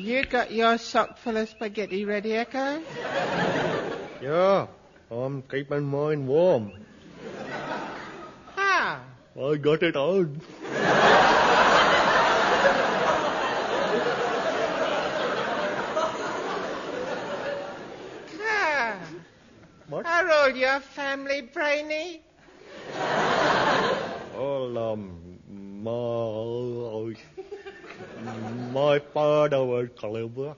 You got your sock full of spaghetti ready, Echo? Yeah, I'm keeping mine warm. How? I got it on. What? Are all your family brainy? Well, my father was clever.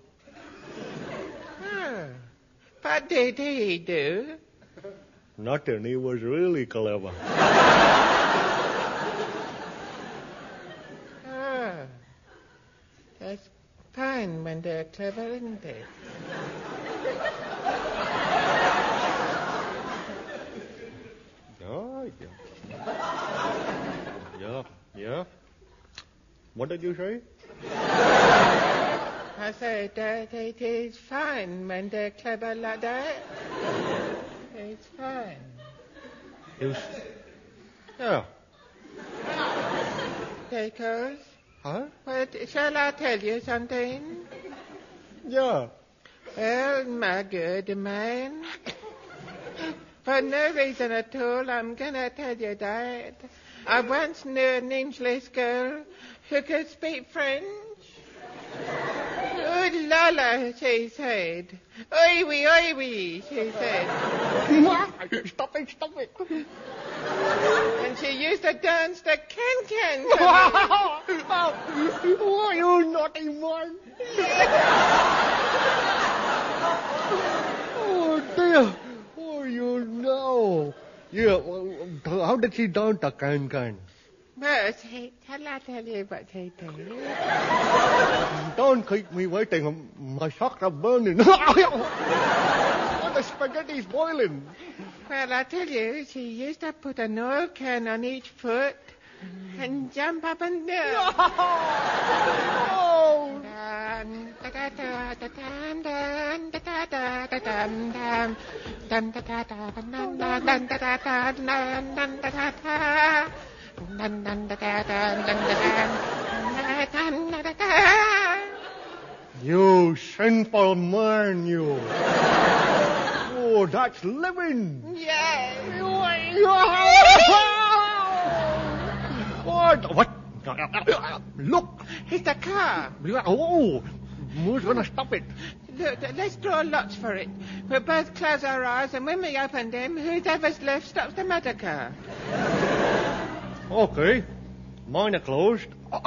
Oh. What did he do? Nothing, he was really clever. Oh. That's fine when they're clever, isn't it? Yeah. What did you say? I said that it is fine when they're clever like that. It's fine. Yeah. Because, Huh? shall I tell you something? Yeah. Well, my good man, for no reason at all, I'm going to tell you that. I once knew an English girl who could speak French. Oh, Lola, she said. Oi wee, she said. Stop it. And she used to dance the can-can. Oh, you naughty one. Oh, dear. Oh, you know. Yeah, how did she dance the can-can? Well, shall I tell you what she did? Don't keep me waiting. My socks are burning. Oh, the spaghetti's boiling. Well, I tell you, she used to put an oil can on each foot and jump up and down. Oh! You sinful man, you. Oh, that's living. Yes. What? Look. It's a car. Oh, who's going to stop it? Look, let's draw lots for it. We'll both close our eyes, and when we open them, whoever's left stops the motor car. Okay. Mine are closed.